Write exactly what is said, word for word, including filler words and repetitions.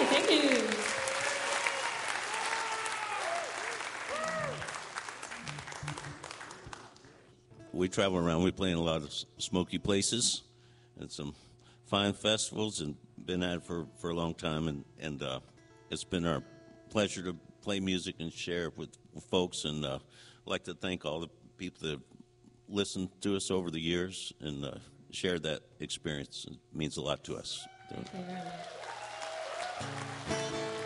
Thank you. We travel around. We play in a lot of smoky places and some fine festivals, and been at it for, for a long time. And, and uh, it's been our pleasure to play music and share with folks. And uh, I'd like to thank all the people that have listened to us over the years and uh, shared that experience. It means a lot to us. Thank you very much.